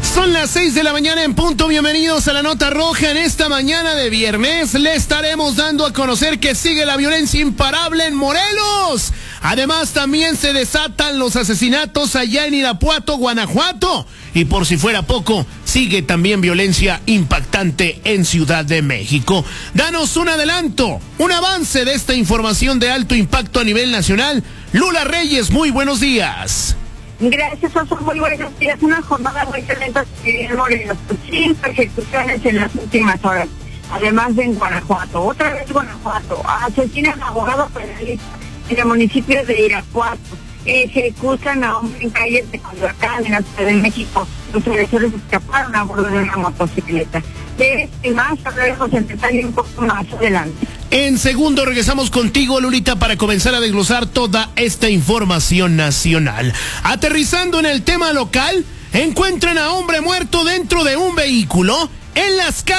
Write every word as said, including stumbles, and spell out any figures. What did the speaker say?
Son las seis de la mañana en punto. Bienvenidos a la Nota Roja. En esta mañana de viernes le estaremos dando a conocer que sigue la violencia imparable en Morelos. Además, también se desatan los asesinatos allá en Irapuato, Guanajuato. Y por si fuera poco, sigue también violencia impactante en Ciudad de México. Danos un adelanto, un avance de esta información de alto impacto a nivel nacional. Lula Reyes, muy buenos días. Gracias, Oso. Muy buenos días. Una jornada muy violenta en Morelos. Cinco ejecuciones en las últimas horas. Además de en Guanajuato. Otra vez Guanajuato. Asesinan a abogado penalista en el municipio de Irapuato. Ejecutan a hombre en calles de Coyoacán, en la Ciudad de México. Los agresores escaparon a bordo de una motocicleta. De este más hablaremos en detalle un poco más adelante. En segundo regresamos contigo, Lulita, para comenzar a desglosar toda esta información nacional. Aterrizando en el tema local, encuentran a hombre muerto dentro de un vehículo en las calles.